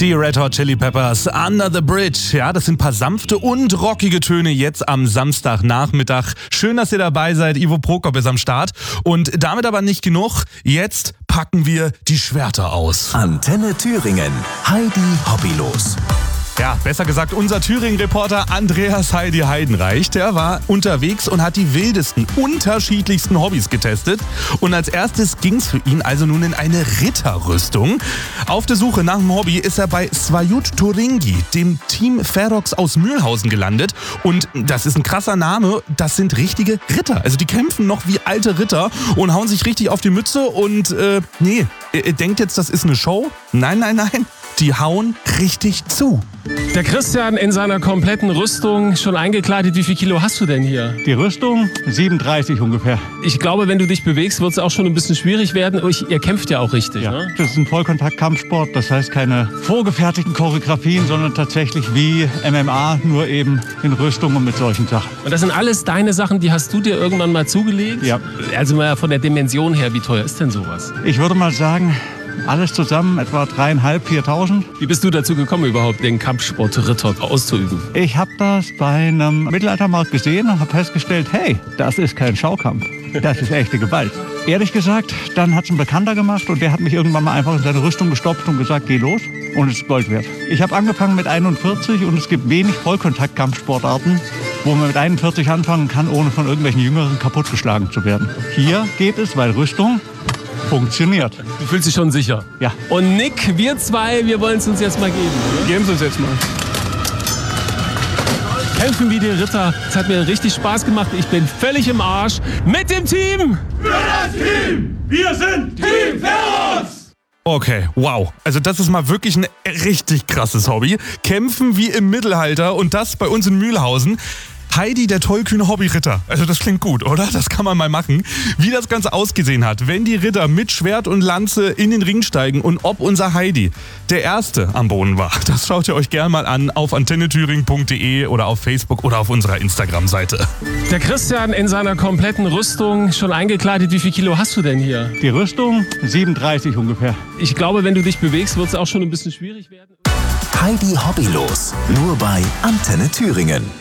Die Red Hot Chili Peppers, Under the Bridge. Ja, das sind ein paar sanfte und rockige Töne jetzt am Samstagnachmittag. Schön, dass ihr dabei seid. Ivo Prokop ist am Start. Und damit aber nicht genug. Jetzt packen wir die Schwerter aus. Antenne Thüringen. Heidi Hobbylos. Ja, besser gesagt, unser Thüringen-Reporter Andreas Heidi Heidenreich, der war unterwegs und hat die wildesten, unterschiedlichsten Hobbys getestet. Und als erstes ging's für ihn also nun in eine Ritterrüstung. Auf der Suche nach einem Hobby ist er bei Svajut Turingi, dem Team Ferox aus Mühlhausen, gelandet. Und das ist ein krasser Name, das sind richtige Ritter. Also die kämpfen noch wie alte Ritter und hauen sich richtig auf die Mütze. Und nee, ihr denkt jetzt, das ist eine Show? Nein, nein, nein. Die hauen richtig zu. Der Christian in seiner kompletten Rüstung, schon eingekleidet. Wie viel Kilo hast du denn hier? Die Rüstung 37 ungefähr. Ich glaube, wenn du dich bewegst, wird es auch schon ein bisschen schwierig werden. Ihr kämpft ja auch richtig, ja, ne? Das ist ein Vollkontakt-Kampfsport. Das heißt keine vorgefertigten Choreografien, sondern tatsächlich wie MMA, nur eben in Rüstung und mit solchen Sachen. Und das sind alles deine Sachen, die hast du dir irgendwann mal zugelegt? Ja. Also mal von der Dimension her, wie teuer ist denn sowas? Ich würde mal sagen, alles zusammen etwa 3.500, 4.000. Wie bist du dazu gekommen, überhaupt den Kampfsport Ritter auszuüben? Ich habe das bei einem Mittelaltermarkt gesehen und habe festgestellt, hey, das ist kein Schaukampf. Das ist echte Gewalt. Ehrlich gesagt, dann hat es ein Bekannter gemacht und der hat mich irgendwann mal einfach in seine Rüstung gestopft und gesagt, geh los. Und es ist Gold wert. Ich habe angefangen mit 41 und es gibt wenig Vollkontakt-Kampfsportarten, wo man mit 41 anfangen kann, ohne von irgendwelchen Jüngeren kaputtgeschlagen zu werden. Hier geht es, weil Rüstung funktioniert. Du fühlst dich schon sicher? Ja. Und Nick, wir zwei, wir wollen es uns jetzt mal geben. Oder? Geben Sie uns jetzt mal. Kämpfen wie die Ritter. Es hat mir richtig Spaß gemacht. Ich bin völlig im Arsch. Mit dem Team! Für das Team! Wir sind Team Ferox! Okay, wow. Also das ist mal wirklich ein richtig krasses Hobby. Kämpfen wie im Mittelalter und das bei uns in Mühlhausen. Heidi, der tollkühne Hobbyritter. Also das klingt gut, oder? Das kann man mal machen. Wie das Ganze ausgesehen hat, wenn die Ritter mit Schwert und Lanze in den Ring steigen und ob unser Heidi der Erste am Boden war, das schaut ihr euch gerne mal an auf antennethüringen.de oder auf Facebook oder auf unserer Instagram-Seite. Der Christian in seiner kompletten Rüstung, schon eingekleidet. Wie viel Kilo hast du denn hier? Die Rüstung 37 ungefähr. Ich glaube, wenn du dich bewegst, wird es auch schon ein bisschen schwierig werden. Heidi Hobbylos. Nur bei Antenne Thüringen.